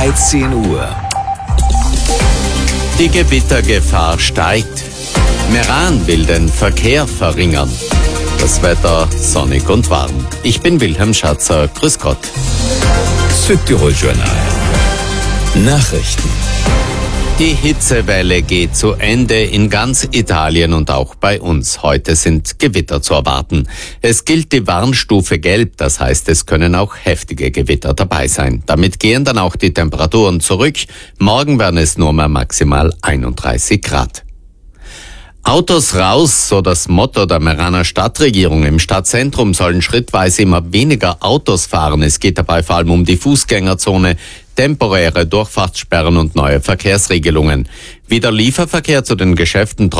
13 Uhr. Die Gewittergefahr steigt. Meran will den Verkehr verringern. Das Wetter sonnig und warm. Ich bin Wilhelm Schatzer. Grüß Gott. Südtirol Journal. Nachrichten. Die Hitzewelle geht zu Ende in ganz Italien und auch bei uns. Heute sind Gewitter zu erwarten. Es gilt die Warnstufe Gelb, das heißt, es können auch heftige Gewitter dabei sein. Damit gehen dann auch die Temperaturen zurück. Morgen werden es nur mehr maximal 31 Grad. Autos raus, so das Motto der Meraner Stadtregierung. Im Stadtzentrum sollen schrittweise immer weniger Autos fahren. Es geht dabei vor allem um die Fußgängerzone, temporäre Durchfahrtssperren und neue Verkehrsregelungen. Wie der Lieferverkehr zu den Geschäften